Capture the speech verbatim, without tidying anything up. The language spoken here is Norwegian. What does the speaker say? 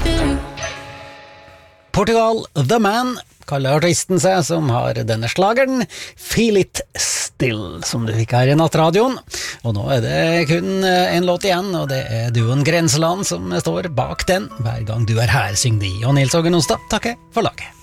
Portugal, The Man, kaller artisten seg, som har denne slageren Feel It Still, som du fikk her i nattradioen. Og nå er det kun en låt igjen, og det er duoen Grenseland som står bak den. Hver gang du er her, syng de. Og Nils Åge Nonstad takker for laget.